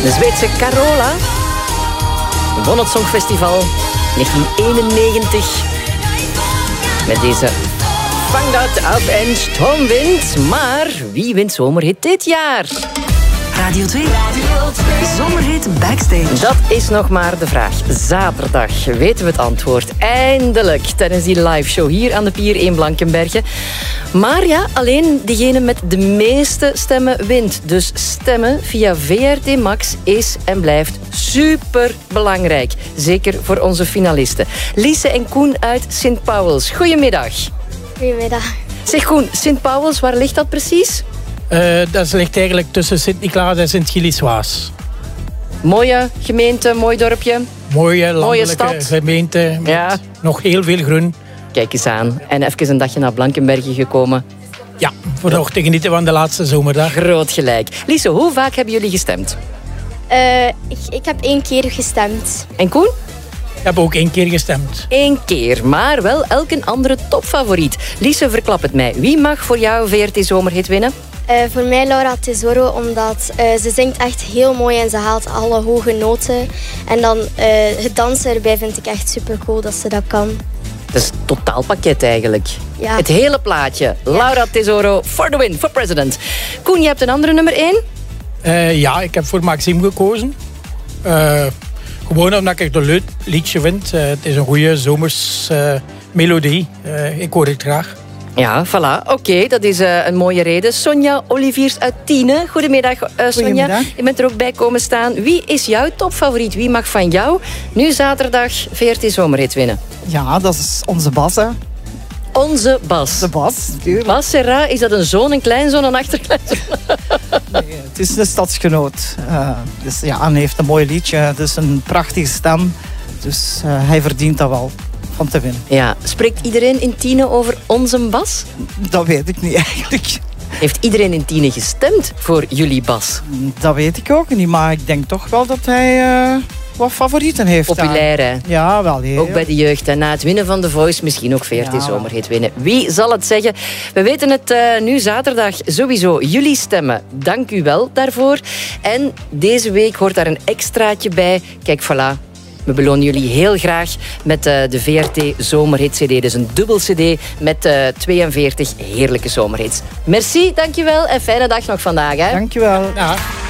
De Zweedse Carola won het Songfestival 1991 met deze Fang dat af en stormwind. Maar wie wint Zomerhit dit jaar? Radio 2. Zomerhit Backstage. Dat is nog maar de vraag. Zaterdag weten we het antwoord. Eindelijk tijdens die live show hier aan de Pier 1 Blankenberge. Maar ja, alleen diegene met de meeste stemmen wint. Dus stemmen via VRT Max is en blijft superbelangrijk. Zeker voor onze finalisten. Lise en Koen uit Sint Pauwels. Goedemiddag. Goedemiddag. Zeg Koen, Sint Pauwels, waar ligt dat precies? Dat ligt eigenlijk tussen Sint-Niklaas en Sint-Gilles-Waas. Mooie gemeente, mooi dorpje. Mooie landelijke stad. gemeente met nog heel veel groen. Kijk eens aan. En even een dagje naar Blankenberge gekomen. Ja, voor nog te genieten van de laatste zomerdag. Groot gelijk. Lise, hoe vaak hebben jullie gestemd? Ik heb 1 keer gestemd. En Koen? Ik heb ook 1 keer gestemd. 1 keer, maar wel elk een andere topfavoriet. Lise, verklap het mij. Wie mag voor jou VRT Zomerhit winnen? Voor mij Laura Tesoro, omdat ze zingt echt heel mooi en ze haalt alle hoge noten. En dan het dansen erbij vind ik echt super cool dat ze dat kan. Dat is het totaalpakket eigenlijk. Ja. Het hele plaatje. Laura Tesoro for the win, for president. Koen, je hebt een andere nummer 1? Ja, ik heb voor Maxime gekozen. Gewoon omdat ik het een leuk liedje vind. Het is een goede zomers melodie. Ik hoor het graag. Ja, voilà. Oké, dat is een mooie reden. Sonja Oliviers uit Tiene. Goedemiddag, Sonja. Goedemiddag. Je bent er ook bij komen staan. Wie is jouw topfavoriet? Wie mag van jou nu zaterdag VRT Zomerhit winnen? Ja, dat is onze Bas, hè. Onze Bas. De Bas, natuurlijk. Bas Serra, is dat een zoon, een kleinzoon, een achterkleinzoon? Nee, het is een stadsgenoot. Dus ja, en hij heeft een mooi liedje. Het is een prachtige stem. Dus hij verdient dat wel van te winnen. Ja, spreekt iedereen in Tiene over onze Bas? Dat weet ik niet eigenlijk. Heeft iedereen in Tiene gestemd voor jullie Bas? Dat weet ik ook niet, maar ik denk toch wel dat hij wat favorieten heeft. Populair, hè? Ja, wel heel. Ook bij de jeugd. En na het winnen van The Voice misschien ook VRT Zomerhit winnen. Wie zal het zeggen? We weten het nu zaterdag sowieso. Jullie stemmen. Dank u wel daarvoor. En deze week hoort daar een extraatje bij. Kijk, voilà. We belonen jullie heel graag met de VRT Zomerhit CD. Dus een dubbel CD met 42 heerlijke zomerhits. Merci, dankjewel en fijne dag nog vandaag. Hè? Dankjewel. Ja.